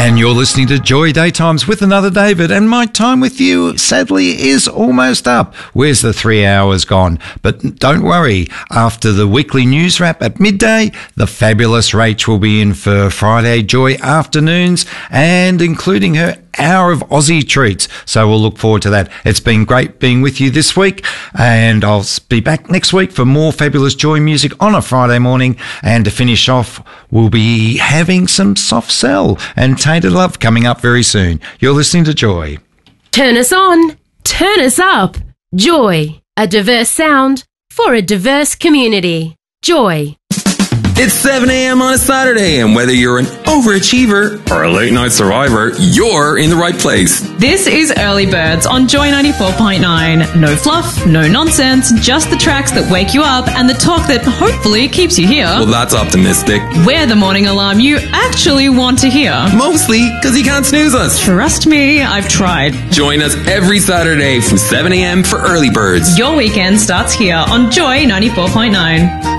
And you're listening to Joy Daytimes with another David, and my time with you, sadly, is almost up. Where's the 3 hours gone? But don't worry, after the weekly news wrap at midday, the fabulous Rach will be in for Friday Joy afternoons, and including her hour of Aussie treats. So we'll look forward to that. It's been great being with you this week, and I'll be back next week for more fabulous Joy music on a Friday morning. And to finish off, we'll be having some Soft Cell and Tainted Love coming up very soon. You're listening to Joy. Turn us on, turn us up. Joy, a diverse sound for a diverse community. Joy. It's 7 a.m. on a Saturday, and whether you're an overachiever or a late-night survivor, you're in the right place. This is Early Birds on Joy 94.9. No fluff, no nonsense, just the tracks that wake you up and the talk that hopefully keeps you here. Well, that's optimistic. We're the morning alarm you actually want to hear. Mostly because you can't snooze us. Trust me, I've tried. Join us every Saturday from 7 a.m. for Early Birds. Your weekend starts here on Joy 94.9.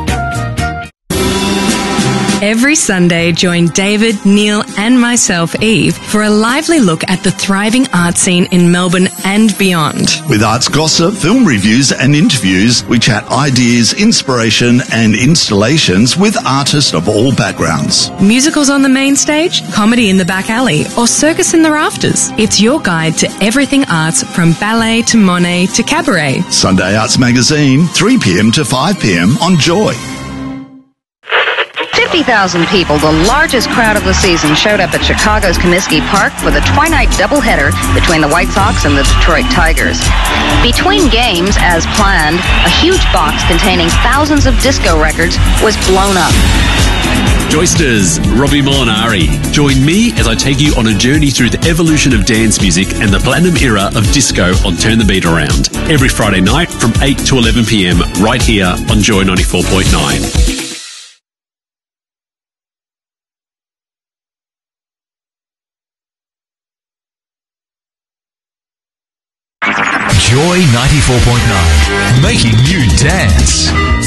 Every Sunday, join David, Neil and myself, Eve, for a lively look at the thriving art scene in Melbourne and beyond. With arts gossip, film reviews and interviews, we chat ideas, inspiration and installations with artists of all backgrounds. Musicals on the main stage, comedy in the back alley, or circus in the rafters. It's your guide to everything arts, from ballet to Monet to cabaret. Sunday Arts Magazine, 3 p.m. to 5 p.m. on Joy. 50,000 people, the largest crowd of the season, showed up at Chicago's Comiskey Park for the twilight doubleheader between the White Sox and the Detroit Tigers. Between games, as planned, a huge box containing thousands of disco records was blown up. Joysters, Robbie Molinari. Join me as I take you on a journey through the evolution of dance music and the platinum era of disco on Turn the Beat Around. Every Friday night from 8 to 11 p.m. right here on Joy 94.9. Joy 94.9, making you dance.